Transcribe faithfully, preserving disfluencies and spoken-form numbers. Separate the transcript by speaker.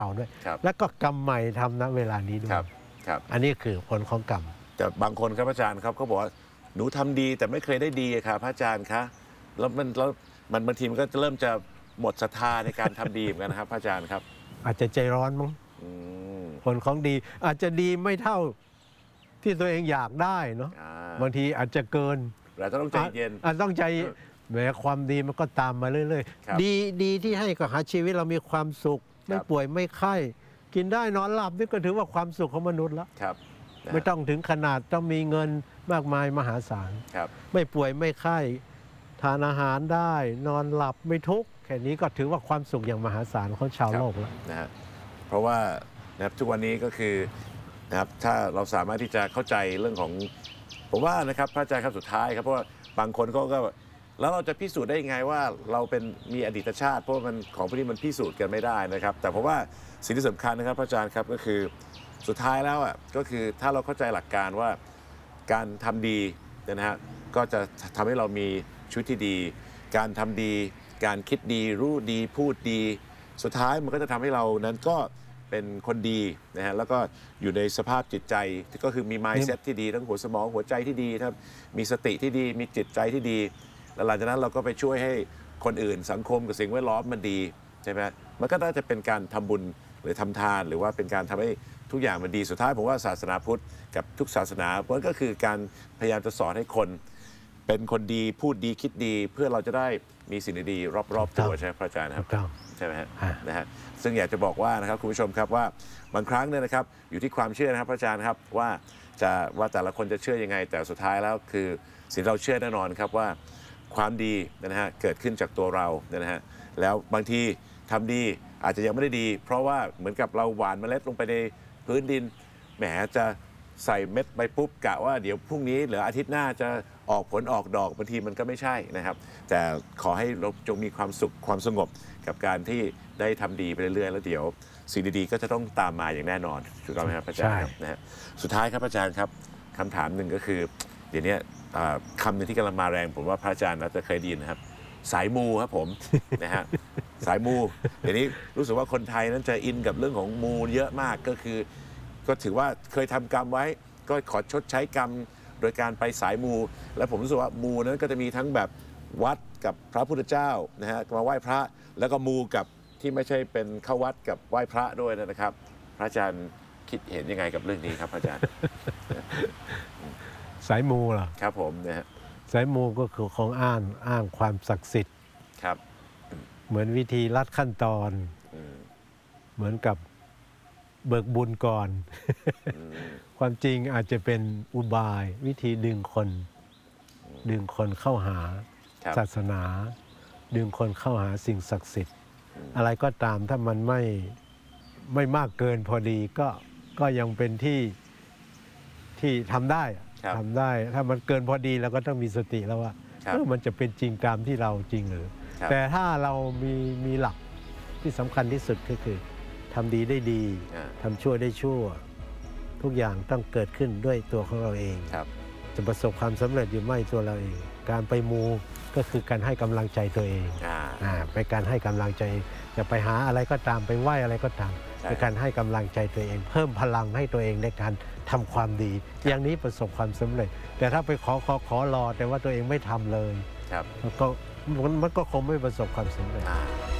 Speaker 1: เอาด้วยแล้วก็กรรมใหม่ทำณเวลานี้ด้วยอันนี้คือผลของกรรม
Speaker 2: แต่บางคนครับอาจารย์ครับเขาบอกว่าหนูทำดีแต่ไม่เคยได้ดีครับพระอาจารย์คะแล้วมันแล้วมันบางทีมันก็เริ่มจะหมดศรัทธาในการทำดีเหมือนกันนะครับพระอาจารย์ครับ
Speaker 1: อาจจะใจร้อนมั้งผลของดีอาจจะดีไม่เท่าที่ตัวเองอยากได้เนาะบางทีอาจจะเกิน
Speaker 2: แต่ต้องใจเย็น
Speaker 1: ต้องใจแม้ความดีมันก็ตามมาเรื่อยๆดีดีที่ให้ก็หาชีวิตเรามีความสุขไม่ป่วยไม่ไข้กินได้นอนหลับนี่ก็ถือว่าความสุขของมนุษย์แล้วไม่ต้องถึงขนาดต้องมีเงินมากมายมหาศาลไม่ป่วยไม่ไข้ทานอาหารได้นอนหลับไม่ทุกข์แค่นี้ก็ถือว่าความสุขอย่างมหาศาลของชาวโลกแล้ว
Speaker 2: นะฮะเพราะว่านะครับทุกวันนี้ก็คือนะครับถ้าเราสามารถที่จะเข้าใจเรื่องของผมว่านะครับพระอาจารย์ครับสุดท้ายครับเพราะว่าบางคนก็ก็แล้วเราจะพิสูจน์ได้ยังไงว่าเราเป็นมีอดีตชาติเพราะมันของพวกนี้มันพิสูจน์กันไม่ได้นะครับแต่เพราะว่าสิ่งที่สำคัญนะครับพระอาจารย์ครับก็คือสุดท้ายแล้วอ่ะก็คือถ้าเราเข้าใจหลักการว่าการทำดีนะฮะก็จะทำให้เรามีชีวิตที่ดีการทำดีการคิดดีรู้ดีพูดดีสุดท้ายมันก็จะทำให้เรานั้นก็เป็นคนดีนะฮะแล้วก็อยู่ในสภาพจิตใจก็คือมี mindset ที่ดีทั้งหัวสมองหัวใจที่ดีครับมีสติที่ดีมีจิตใจที่ดีแล้วหลังจากนั้นเราก็ไปช่วยให้คนอื่นสังคมกับสิ่งแวดล้อมมันดีใช่ไหมมันก็น่าจะเป็นการทำบุญหรือทำทานหรือว่าเป็นการทำให้ทุกอย่างมันดีสุดท้ายผมว่าศาสนาพุทธกับทุกศาสนามันก็คือการพยายามจะสอนให้คนเป็นคนดีพูดดีคิดดีเพื่อเราจะได้มีสิ่งดีๆรอบๆตัวใช่ไหมพระอาจารย์ครับใช่ไหมฮะนะฮะซึ่งอยากจะบอกว่านะครับคุณผู้ชมครับว่าบางครั้งเนี่ยนะครับอยู่ที่ความเชื่อนะครับพระอาจารย์ครับว่าจะว่าแต่ละคนจะเชื่อยังไงแต่สุดท้ายแล้วคือสิ่งเราเชื่อแน่นอนครับว่าความดีนะฮะเกิดขึ้นจากตัวเรานะฮะแล้วบางทีทำดีอาจจะยังไม่ได้ดีเพราะว่าเหมือนกับเราหว่านเมล็ดลงไปในพื้นดินแหมจะใส่เม็ดไปปุ๊บกะว่าเดี๋ยวพรุ่งนี้หรืออาทิตย์หน้าจะออกผลออกดอกบางทีมันก็ไม่ใช่นะครับแต่ขอให้เราจงมีความสุขความสงบกับการที่ได้ทำดีไปเรื่อยๆแล้วเดี๋ยวสิ่งดีๆก็จะต้องตามมาอย่างแน่นอนถูกต้องไหมครับอาจารย์นะฮะสุดท้ายครับอาจารย์ครับคำถามหนึ่งก็คือเดี๋ยวนี้คำหนึ่งที่กำลังมาแรงผมว่าพระอาจารย์น่าจะเคยได้ยินนะครับสายมูครับผมนะฮะสายมูเดี๋ยวนี้รู้สึกว่าคนไทยนั้นจะอินกับเรื่องของมูเยอะมากก็คือก็ถือว่าเคยทำกรรมไว้ก็ขอชดใช้กรรมโดยการไปสายมูและผมรู้สึกว่ามูนั้นก็จะมีทั้งแบบวัดกับพระพุทธเจ้านะฮะมาไหว้พระแล้วก็มูกับที่ไม่ใช่เป็นเข้าวัดกับไหว้พระด้วยนะครับพระอาจารย์คิดเห็นยังไงกับเรื่องนี้ครับพระอาจารย์
Speaker 1: สายมูเหรอ
Speaker 2: ครับผมนะฮะ
Speaker 1: สายมูก็คือของอ้างอ้างความศักดิ์สิทธิ์
Speaker 2: ครับ
Speaker 1: เหมือนวิธีลัดขั้นตอนเหมือนกับเบิกบุญก่อนความจริงอาจจะเป็นอุบายวิธีดึงคนดึงคนเข้าหาศาสนาดึงคนเข้าหาสิ่งศักดิ์สิทธิ์อะไรก็ตามถ้ามันไม่ไม่มากเกินพอดีก็ก็ยังเป็นที่ที่ทำได้ทำได้ถ้ามันเกินพอดีเราก็ต้องมีสติแล้วว่าเออมันจะเป็นจริงตามที่เราจริงหรือแต่ถ้าเรามีมีหลักที่สำคัญที่สุดก็คือทำดีได้ดีทำชั่วได้ชั่วทุกอย่างต้องเกิดขึ้นด้วยตัวของเราเองจะประสบความสำเร็จหรือไม่ตัวเราเองการไปมูก็คือการให้กำลังใจตัวเองไปการให้กำลังใจจะไปหาอะไรก็ตามไปไหว้อะไรก็ตามเป็นการให้กำลังใจตัวเองเพิ่มพลังให้ตัวเองในการทำความดีอย่างนี้ประสบความสำเร็จแต่ถ้าไปขอขอขอรอแต่ว่าตัวเองไม่ทำเลยมันก็มันก็คงไม่ประสบความสำเร็จ